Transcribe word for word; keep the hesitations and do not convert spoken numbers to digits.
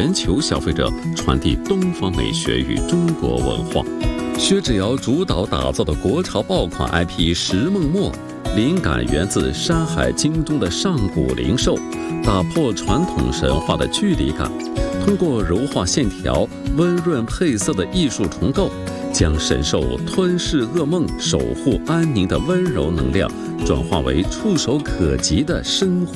全球消费者传递东方美学与中国文化。薛之遥主导打造的国潮爆款 I P《石梦墨》，灵感源自《山海经》中的上古灵兽，打破传统神话的距离感，通过柔化线条、温润配色的艺术重构，将神兽吞噬噩梦、守护安宁的温柔能量，转化为触手可及的生活